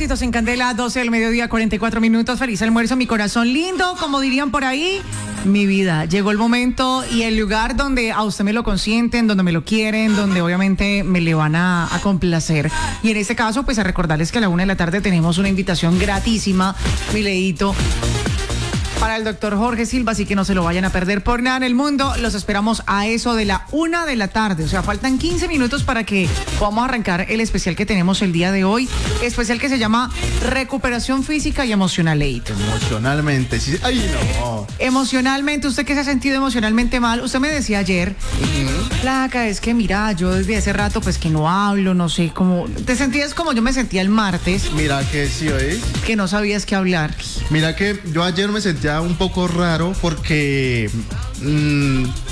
Éxitos en Candela, 12 del mediodía, 44 minutos. Feliz almuerzo, mi corazón lindo, como dirían por ahí. Mi vida, llegó el momento y el lugar donde a usted me lo consienten, donde me lo quieren, donde obviamente me le van a complacer. Y en este caso, pues a recordarles que a la 1 de la tarde tenemos una invitación gratísima, mi leíto, para el doctor Jorge Silva, así que no se lo vayan a perder por nada en el mundo. Los esperamos a eso de la 1 de la tarde. O sea, faltan 15 minutos para que podamos arrancar el especial que tenemos el día de hoy. Especial que se llama Recuperación Física y Emocional, Leito. Emocionalmente, sí. Ay, no. Emocionalmente, ¿usted qué se ha sentido emocionalmente mal? Usted me decía ayer, Placa, es que mira, yo desde hace rato pues que no hablo, no sé cómo. ¿Te sentías como yo me sentía el martes? Mira que sí, ¿oí? Que no sabías qué hablar. Mira que yo ayer me sentía un poco raro porque